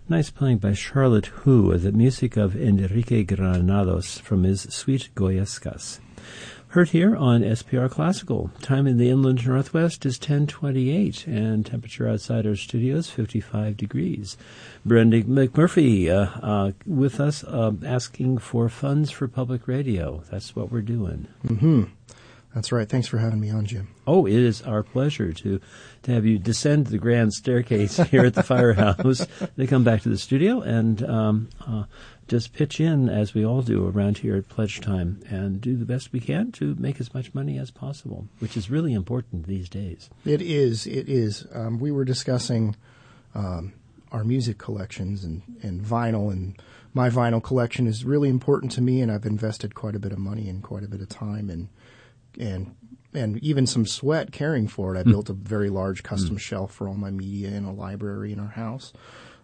Nice playing by Charlotte Hu, the music of Enrique Granados from his Suite Goyescas. Heard here on SPR Classical. Time in the inland northwest is 10:28, and temperature outside our studios 55 degrees. Brenda McMurphy with us, asking for funds for public radio. That's what we're doing. Mm-hmm. That's right. Thanks for having me on, Jim. Oh, it is our pleasure to have you descend the grand staircase here at the Firehouse. They come back to the studio and just pitch in, as we all do around here at pledge time, and do the best we can to make as much money as possible, which is really important these days. It is. It is. We were discussing our music collections and vinyl, and my vinyl collection is really important to me, and I've invested quite a bit of money and quite a bit of time and even some sweat caring for it. I built a very large custom shelf for all my media in a library in our house.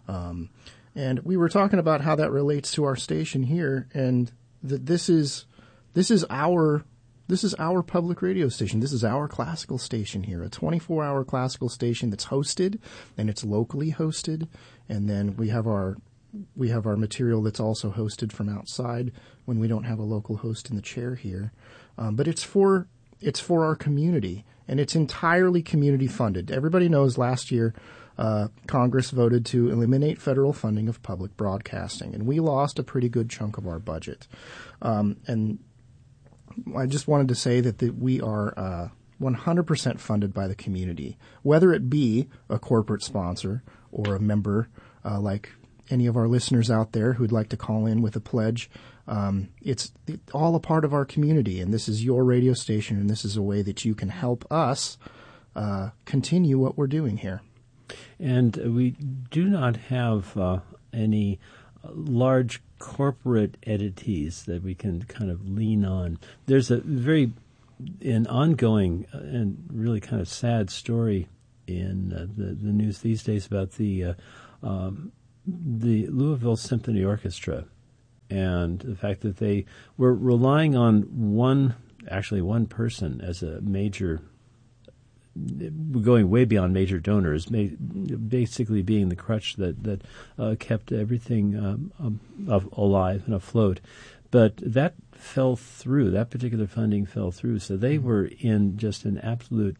And we were talking about how that relates to our station here, and that this is our public radio station. This is our classical station here, a 24-hour classical station that's hosted, and it's locally hosted. And then we have our material that's also hosted from outside when we don't have a local host in the chair here. But it's for our community, and it's entirely community funded. Everybody knows last year Congress voted to eliminate federal funding of public broadcasting, and we lost a pretty good chunk of our budget. And I just wanted to say that we are 100% funded by the community, whether it be a corporate sponsor or a member like any of our listeners out there who'd like to call in with a pledge. It's all a part of our community, and this is your radio station, and this is a way that you can help us continue what we're doing here. And we do not have any large corporate entities that we can kind of lean on. There's an ongoing and really kind of sad story in the news these days about the Louisville Symphony Orchestra, and the fact that they were relying on one person as a major, going way beyond major donors, basically being the crutch that kept everything alive and afloat. But that fell through. That particular funding fell through. So they were in just an absolute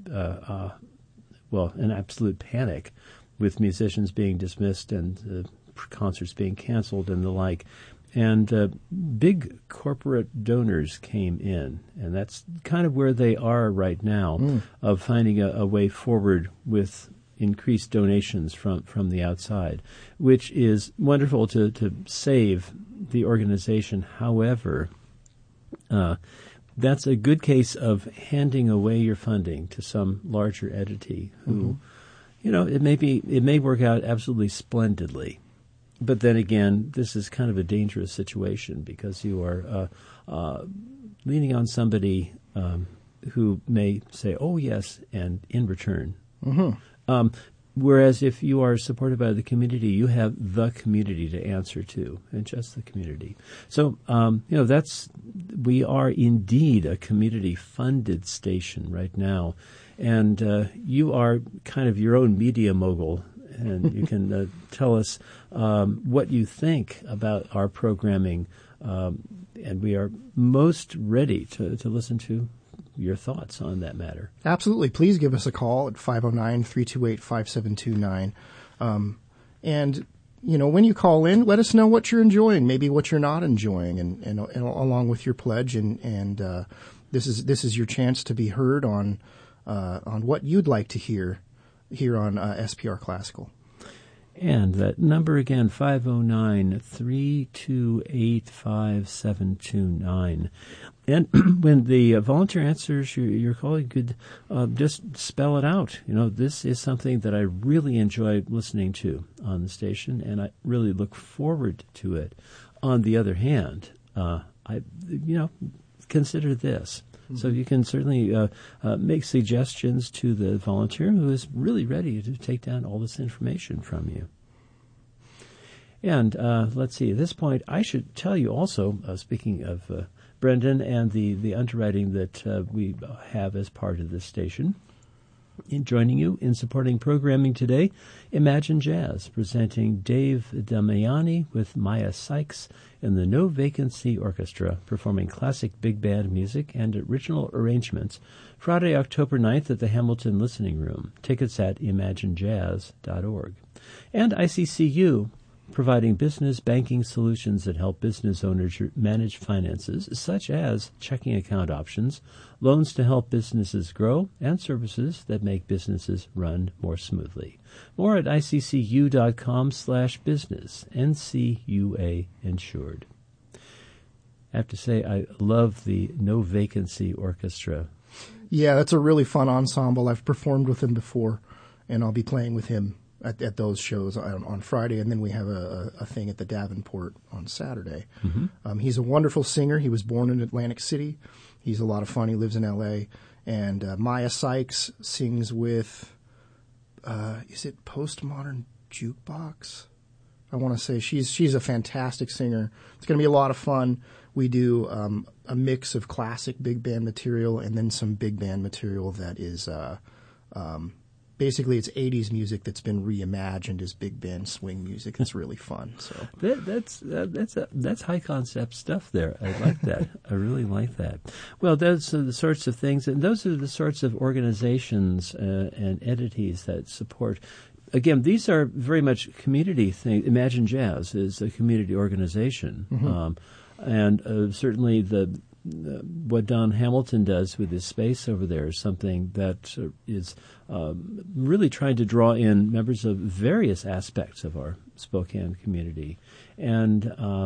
panic, with musicians being dismissed and concerts being canceled and the like. And big corporate donors came in, and that's kind of where they are right now, of finding a way forward with increased donations from the outside, which is wonderful to save the organization. However, that's a good case of handing away your funding to some larger entity who, it may work out absolutely splendidly. But then again, this is kind of a dangerous situation because you are leaning on somebody who may say, "Oh yes," and in return. Whereas if you are supported by the community, you have the community to answer to, and just the community. So we are indeed a community-funded station right now, and you are kind of your own media mogul. And you can tell us what you think about our programming, and we are most ready to listen to your thoughts on that matter. Absolutely. Please give us a call at 509-328-5729. And, when you call in, let us know what you're enjoying, maybe what you're not enjoying, and along with your pledge. And this is your chance to be heard on what you'd like to hear here on SPR Classical. And that number again, 509-328-5729. And when the volunteer answers your call, you could just spell it out. This is something that I really enjoy listening to on the station, and I really look forward to it. On the other hand, consider this. So you can certainly make suggestions to the volunteer who is really ready to take down all this information from you. And let's see, at this point, I should tell you also, speaking of Brendan and the underwriting that we have as part of this station. Joining you in supporting programming today, Imagine Jazz, presenting Dave Damiani with Maya Sykes and the No Vacancy Orchestra, performing classic big band music and original arrangements, Friday, October 9th at the Hamilton Listening Room. Tickets at imaginejazz.org. And ICCU, providing business banking solutions that help business owners manage finances, such as checking account options, loans to help businesses grow, and services that make businesses run more smoothly. More at iccu.com/business, NCUA insured. I have to say, I love the No Vacancy Orchestra. Yeah, that's a really fun ensemble. I've performed with him before, and I'll be playing with him at those shows on Friday, and then we have a thing at the Davenport on Saturday. Mm-hmm. He's a wonderful singer. He was born in Atlantic City. He's a lot of fun. He lives in L.A. And Maya Sykes sings with, is it Postmodern Jukebox? I want to say she's a fantastic singer. It's going to be a lot of fun. We do a mix of classic big band material and then some big band material that is basically, it's 80s music that's been reimagined as big band swing music. It's really fun. So that's high concept stuff there. I like that. I really like that. Well, those are the sorts of things, and those are the sorts of organizations and entities that support. Again, these are very much community things. Imagine Jazz is a community organization, mm-hmm. And certainly what Don Hamilton does with his space over there is something that is really trying to draw in members of various aspects of our Spokane community, and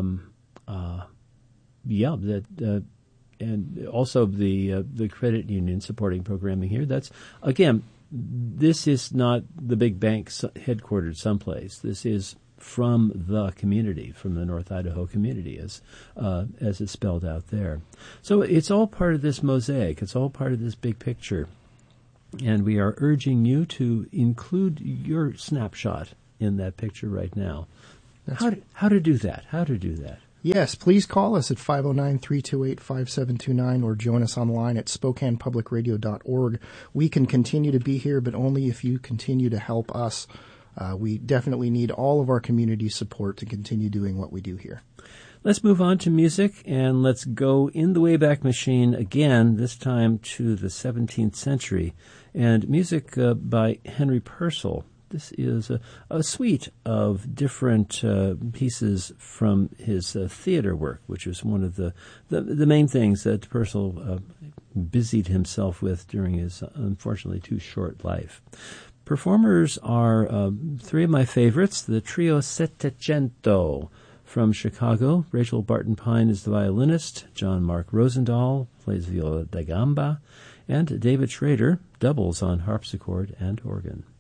and also the credit union supporting programming here. That's again, this is not the big bank headquartered someplace. This is from the community, from the North Idaho community, as it's spelled out there. So it's all part of this mosaic. It's all part of this big picture. And we are urging you to include your snapshot in that picture right now. How to do that? How to do that? Yes, please call us at 509-328-5729 or join us online at SpokanePublicRadio.org. We can continue to be here, but only if you continue to help us. We definitely need all of our community support to continue doing what we do here. Let's move on to music, and let's go in the Wayback Machine again, this time to the 17th century, and music by Henry Purcell. This is a suite of different pieces from his theater work, which was one of the main things that Purcell busied himself with during his unfortunately too short life. Performers are three of my favorites, the Trio Settecento from Chicago. Rachel Barton Pine is the violinist. John Mark Rosendahl plays viola da gamba. And David Schrader doubles on harpsichord and organ.